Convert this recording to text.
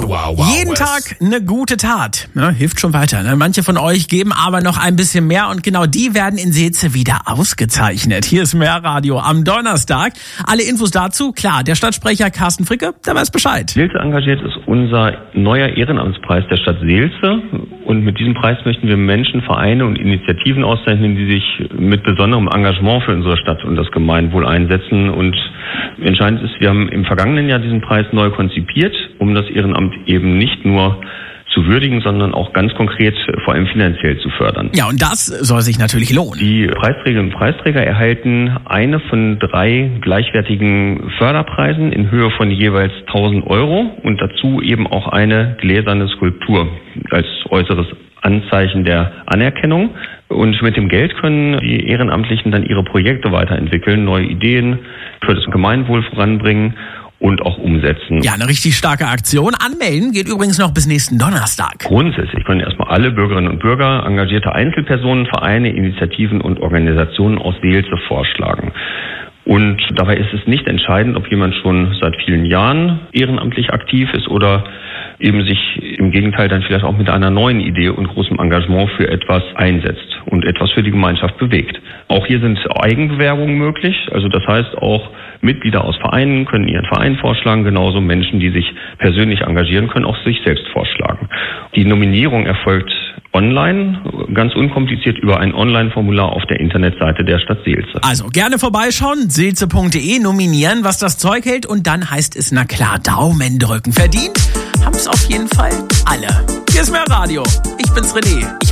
Jeden Tag eine gute Tat. Ja, hilft schon weiter. Ne? Manche von euch geben aber noch ein bisschen mehr und genau die werden in Seelze wieder ausgezeichnet. Hier ist Mehrradio am Donnerstag. Alle Infos dazu, klar, der Stadtsprecher Carsten Fricke, der weiß Bescheid. Seelze engagiert ist unser neuer Ehrenamtspreis der Stadt Seelze. Und mit diesem Preis möchten wir Menschen, Vereine und Initiativen auszeichnen, die sich mit besonderem Engagement für unsere Stadt und das Gemeinwohl einsetzen. Und entscheidend ist, wir haben im vergangenen Jahr diesen Preis neu konzipiert, um das Ehrenamt eben nicht nur zu würdigen, sondern auch ganz konkret vor allem finanziell zu fördern. Ja, und das soll sich natürlich lohnen. Die Preisträgerinnen und Preisträger erhalten eine von 3 gleichwertigen Förderpreisen in Höhe von jeweils 1.000 € und dazu eben auch eine gläserne Skulptur als äußeres Anzeichen der Anerkennung. Und mit dem Geld können die Ehrenamtlichen dann ihre Projekte weiterentwickeln, neue Ideen für das Gemeinwohl voranbringen und auch umsetzen. Ja, eine richtig starke Aktion. Anmelden geht übrigens noch bis nächsten Donnerstag. Grundsätzlich können erstmal alle Bürgerinnen und Bürger, engagierte Einzelpersonen, Vereine, Initiativen und Organisationen aus Seelze vorschlagen. Und dabei ist es nicht entscheidend, ob jemand schon seit vielen Jahren ehrenamtlich aktiv ist oder eben sich im Gegenteil dann vielleicht auch mit einer neuen Idee und großem Engagement für etwas einsetzt und etwas für die Gemeinschaft bewegt. Auch hier sind Eigenbewerbungen möglich. Also das heißt, auch Mitglieder aus Vereinen können ihren Verein vorschlagen, genauso Menschen, die sich persönlich engagieren, können auch sich selbst vorschlagen. Die Nominierung erfolgt online, ganz unkompliziert über ein Online-Formular auf der Internetseite der Stadt Seelze. Also gerne vorbeischauen, seelze.de, nominieren, was das Zeug hält und dann heißt es, na klar, Daumen drücken. Verdient haben's auf jeden Fall alle. Hier ist Mehrradio. Ich bin's René.